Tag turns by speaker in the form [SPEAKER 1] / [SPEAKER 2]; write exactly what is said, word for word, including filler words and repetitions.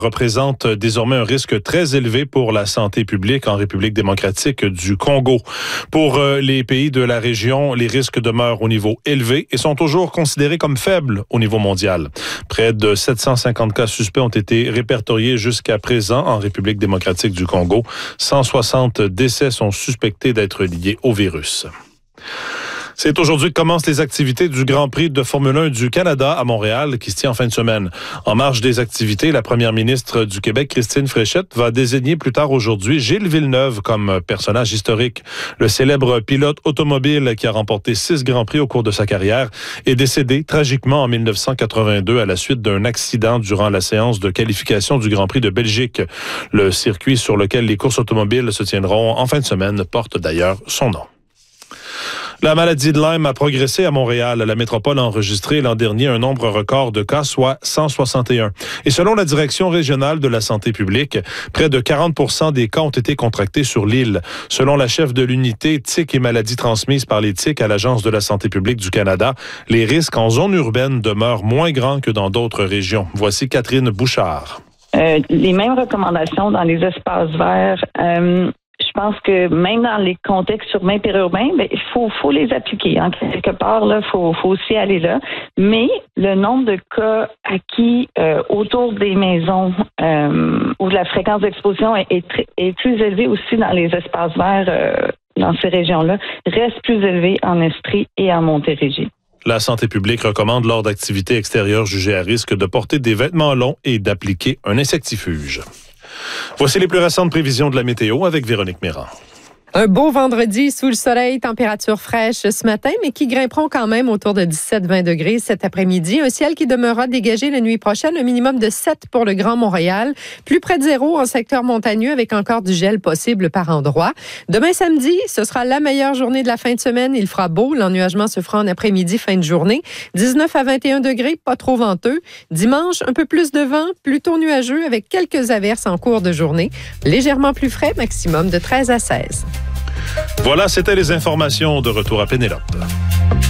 [SPEAKER 1] représente désormais un risque très élevé pour la santé publique en République démocratique du Congo. Pour les pays de la région, les risques demeurent au niveau élevé et sont toujours considérés comme faibles au niveau mondial. Près de sept cent cinquante cas suspects ont été répertoriés jusqu'à présent en République démocratique du Congo. cent soixante décès sont suspectés d'être liés au virus. C'est aujourd'hui que commencent les activités du Grand Prix de Formule un du Canada à Montréal qui se tient en fin de semaine. En marge des activités, la première ministre du Québec, Christine Fréchette, va désigner plus tard aujourd'hui Gilles Villeneuve comme personnage historique. Le célèbre pilote automobile qui a remporté six Grands Prix au cours de sa carrière est décédé tragiquement en dix-neuf cent quatre-vingt-deux à la suite d'un accident durant la séance de qualification du Grand Prix de Belgique. Le circuit sur lequel les courses automobiles se tiendront en fin de semaine porte d'ailleurs son nom. La maladie de Lyme a progressé à Montréal. La métropole a enregistré l'an dernier un nombre record de cas, soit cent soixante et un. Et selon la Direction régionale de la santé publique, près de quarante pour cent des cas ont été contractés sur l'île. Selon la chef de l'unité tiques et maladies transmises par les tiques à l'Agence de la santé publique du Canada, les risques en zone urbaine demeurent moins grands que dans d'autres régions. Voici Catherine Bouchard.
[SPEAKER 2] Euh, les mêmes recommandations dans les espaces verts. Euh Je pense que même dans les contextes urbains et périurbains, ben, il faut, faut les appliquer. En quelque part, il faut, faut aussi aller là. Mais le nombre de cas acquis euh, autour des maisons euh, où la fréquence d'exposition est, est, est plus élevée aussi dans les espaces verts euh, dans ces régions-là, reste plus élevé en Estrie et en Montérégie.
[SPEAKER 1] La santé publique recommande lors d'activités extérieures jugées à risque de porter des vêtements longs et d'appliquer un insectifuge. Voici les plus récentes prévisions de la météo avec Véronique Méran.
[SPEAKER 3] Un beau vendredi sous le soleil, température fraîche ce matin, mais qui grimperont quand même autour de dix-sept à vingt degrés cet après-midi. Un ciel qui demeurera dégagé la nuit prochaine, un minimum de sept pour le Grand Montréal. Plus près de zéro en secteur montagneux avec encore du gel possible par endroits. Demain samedi, ce sera la meilleure journée de la fin de semaine. Il fera beau. L'ennuagement se fera en après-midi, fin de journée. dix-neuf à vingt et un degrés, pas trop venteux. Dimanche, un peu plus de vent, plutôt nuageux avec quelques averses en cours de journée. Légèrement plus frais, maximum de treize à seize.
[SPEAKER 1] Voilà, c'était les informations. De retour à Pénélope.